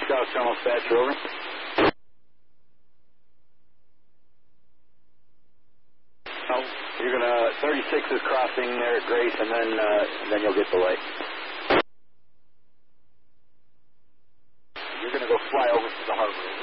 South Terminal Dispatcher, over. Oh, you're going to, 36 is crossing there at Grace, and then you'll get the light. You're going to go fly over to the harbor.